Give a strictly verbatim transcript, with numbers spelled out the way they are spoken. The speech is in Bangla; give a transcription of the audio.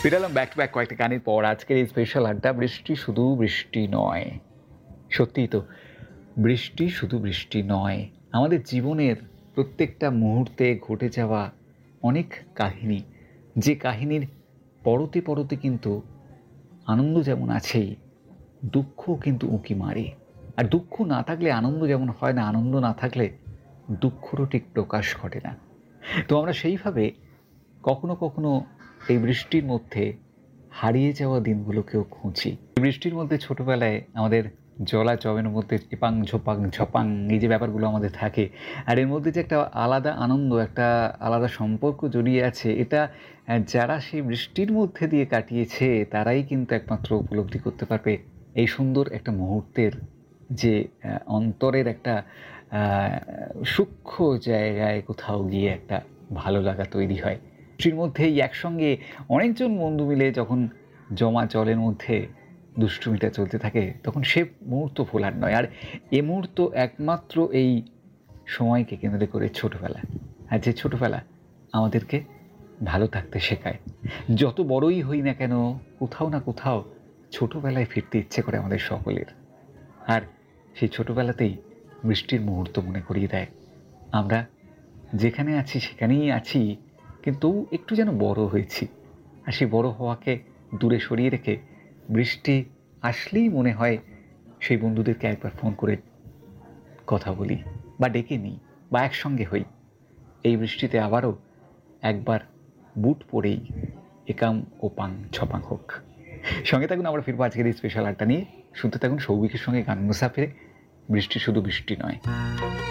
ফিরে এলাম ব্যাক টু ব্যাক কয়েকটা গানের পর। আজকের এই স্পেশাল আড্ডা বৃষ্টি শুধু বৃষ্টি নয়। সত্যিই তো, বৃষ্টি শুধু বৃষ্টি নয়। আমাদের জীবনের প্রত্যেকটা মুহূর্তে ঘটে যাওয়া অনেক কাহিনী, যে কাহিনীর পরতে পরতে কিন্তু আনন্দ যেমন আছেই, দুঃখও কিন্তু উঁকি মারে। আর দুঃখ না থাকলে আনন্দ যেমন হয় না, আনন্দ না থাকলে দুঃখরও ঠিক প্রকাশ ঘটে না। তো আমরা সেইভাবে কখনো কখনো এই বৃষ্টির মধ্যে হারিয়ে যাওয়া দিনগুলোকেও খুঁজি। বৃষ্টির মধ্যে ছোটবেলায় আমাদের জলা জমের মধ্যে এপাং ঝোপাং ঝপাং এই যে ব্যাপারগুলো আমাদের থাকে, আর এর মধ্যে যে একটা আলাদা আনন্দ, একটা আলাদা সম্পর্ক জড়িয়ে আছে, এটা আহ, যারা সেই বৃষ্টির মধ্যে দিয়ে কাটিয়েছে তারাই কিন্তু একমাত্র উপলব্ধি করতে পারবে এই সুন্দর একটা মুহূর্তের যে আহ, অন্তরের একটা আহ, সূক্ষ্ম জায়গায় কোথাও গিয়ে একটা ভালো লাগা তৈরি হয়। বৃষ্টির মধ্যেই একসঙ্গে অনেকজন বন্ধু মিলে যখন জমা জলের মধ্যে দুষ্টুমিটা চলতে থাকে, তখন সে মুহূর্ত ভোলার নয়। আর এ মুহূর্ত একমাত্র এই সময়কে কেন্দ্র করে ছোটবেলা, আর যে ছোটবেলা আমাদেরকে ভালো থাকতে শেখায়। যত বড়ই হই না কেন, কোথাও না কোথাও ছোটবেলায় ফিরতে ইচ্ছে করে আমাদের সকলের। আর সেই ছোটবেলাতেই বৃষ্টির মুহূর্ত মনে করিয়ে দেয় আমরা যেখানে আছি সেখানেই আছি, কিন্তু একটু যেন বড় হয়েছি। আর সেই বড় হওয়াকে দূরে সরিয়ে রেখে বৃষ্টি আসলেই মনে হয় সেই বন্ধুদেরকে একবার ফোন করে কথা বলি, বা ডেকে নিই, বা একসঙ্গে হই। এই বৃষ্টিতে আবারও একবার বুট পরেই একাম ও পাং ছপাং হোক। সঙ্গে থাকুন, আমরা ফিরবো আজকের এই স্পেশাল আড্ডা নিয়ে। শুনতে থাকুন সৌভিকের সঙ্গে গান মুসাফিরে। বৃষ্টি শুধু বৃষ্টি নয়।